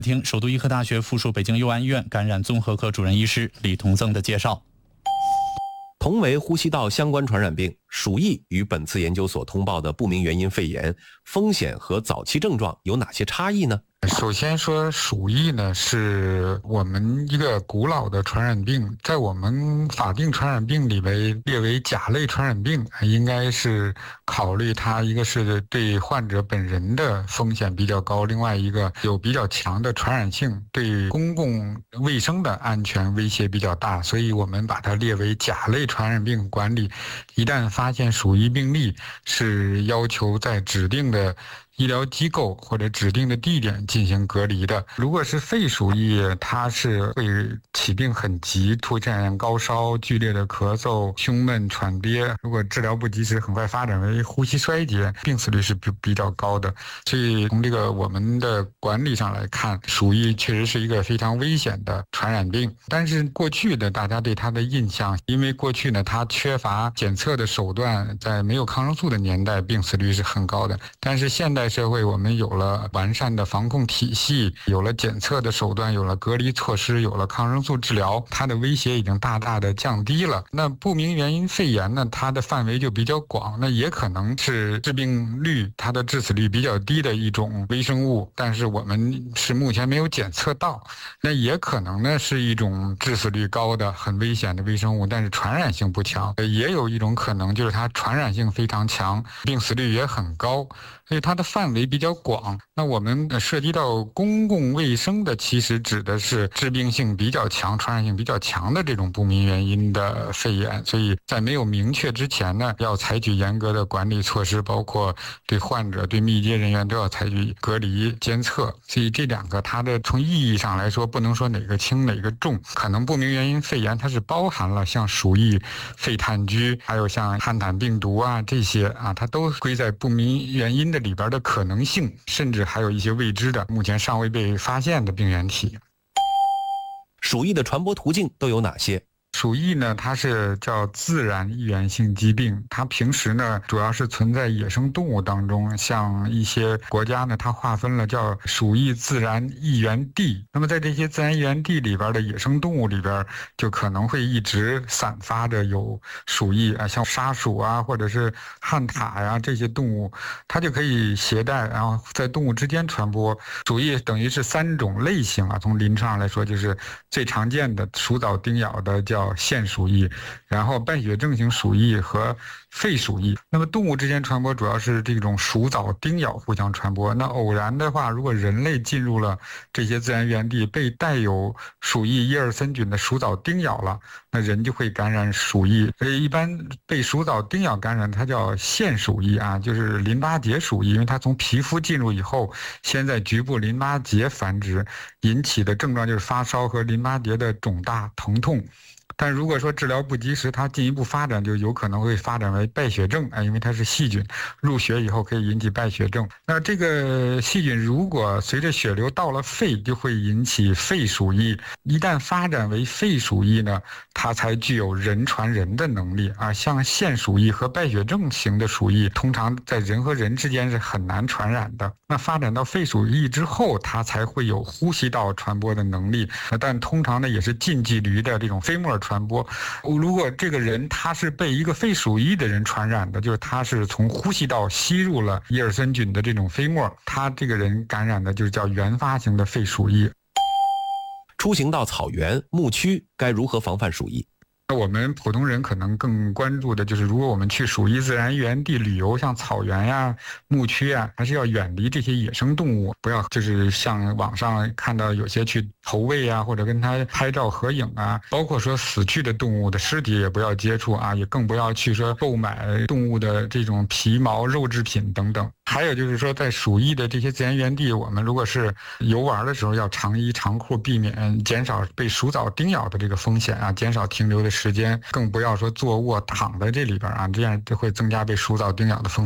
听首都医科大学附属北京佑安医院感染综合科主任医师李同增的介绍。 同为呼吸道相关传染病，鼠疫与本次研究所通报的不明原因肺炎风险和早期症状有哪些差异呢？ 首先说，鼠疫呢是我们一个古老的传染病，在我们法定传染病里列为甲类传染病，应该是考虑它一个是对患者本人的风险比较高，另外一个有比较强的传染性，对公共卫生的安全威胁比较大，所以我们把它列为甲类传染病管理。一旦发现鼠疫病例，是要求在指定的医疗机构或者指定的地点进行隔离的。如果是肺鼠疫，它是会起病很急，出现高烧、剧烈的咳嗽、胸闷、喘憋，如果治疗不及时，很快发展为呼吸衰竭，病死率是比较高的。所以从这个我们的管理上来看，鼠疫确实是一个非常危险的传染病。但是过去的大家对它的印象，因为过去呢它缺乏检测的手段，在没有抗生素的年代，病死率是很高的。但是现代社会我们有了完善的防控体系，有了检测的手段，有了隔离措施，有了抗生素治疗，它的威胁已经大大的降低了。那不明原因肺炎呢，它的范围就比较广，那也可能是致病率它的致死率比较低的一种微生物，但是我们是目前没有检测到。那也可能呢是一种致死率高的很危险的微生物，但是传染性不强。也有一种可能就是它传染性非常强，病死率也很高，所以它的范围比较广。那我们涉及到公共卫生的，其实指的是致病性比较强、传染性比较强的这种不明原因的肺炎。所以在没有明确之前呢，要采取严格的管理措施，包括对患者、对密接人员都要采取隔离监测。所以这两个它的从意义上来说，不能说哪个轻哪个重。可能不明原因肺炎它是包含了像鼠疫、肺炭疽，还有像汉坦病毒啊这些啊，它都归在不明原因的里边的可能性，甚至还有一些未知的、目前尚未被发现的病原体。 鼠疫的传播途径都有哪些？ 鼠疫呢，它是叫自然易源性疾病，它平时呢主要是存在野生动物当中，像一些国家呢，它划分了叫鼠疫自然易源地。那么在这些自然易源地里边的野生动物里边，就可能会一直散发着有鼠疫啊，像沙鼠啊，或者是旱獭呀这些动物，它就可以携带，然后在动物之间传播。鼠疫等于是3种类型啊，从临床上来说，就是最常见的鼠藻叮咬的叫腺鼠疫，然后败血症型鼠疫和肺鼠疫。那么动物之间传播主要是这种鼠藻叮咬互相传播。那偶然的话，如果人类进入了这些自然源地，被带有鼠疫耶尔森菌的鼠藻叮咬了，那人就会感染鼠疫。一般被鼠藻叮咬感染，它叫腺鼠疫啊，就是淋巴结鼠疫，因为它从皮肤进入以后，先在局部淋巴结繁殖，引起的症状就是发烧和淋巴结的肿大疼痛。但如果说治疗不及时，它进一步发展就有可能会发展为败血症啊，因为它是细菌入血以后可以引起败血症。那这个细菌如果随着血流到了肺，就会引起肺鼠疫。一旦发展为肺鼠疫呢，它才具有人传人的能力啊。像腺鼠疫和败血症型的鼠疫，通常在人和人之间是很难传染的。那发展到肺鼠疫之后，它才会有呼吸道传播的能力，但通常呢也是近距离的这种飞沫传播。如果这个人他是被一个肺鼠疫的人传染的，就是他是从呼吸道吸入了耶尔森菌的这种飞沫，他这个人感染的就是叫原发型的肺鼠疫。 出行到草原、牧区该如何防范鼠疫？ 我们普通人可能更关注的就是，如果我们去鼠疫自然源地旅游，像草原呀、牧区呀，还是要远离这些野生动物，不要就是像网上看到有些去投喂啊，或者跟它拍照合影啊，包括说死去的动物的尸体也不要接触啊，也更不要去说购买动物的这种皮毛、肉制品等等。还有就是说，在鼠疫的这些自然源地，我们如果是游玩的时候，要长衣长裤，避免减少被鼠藻叮咬的这个风险啊，减少停留的时间，更不要说坐卧躺在这里边啊，这样就会增加被鼠藻叮咬的风险。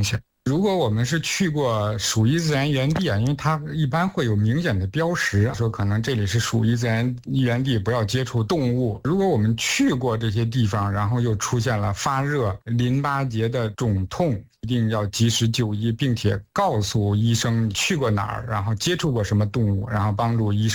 如果我们是去过鼠疫自然源地啊，因为它一般会有明显的标识，说可能这里是鼠疫自然源地，不要接触动物。如果我们去过这些地方，然后又出现了发热、淋巴结的肿痛，一定要及时就医，并且告诉医生去过哪儿，然后接触过什么动物，然后帮助医生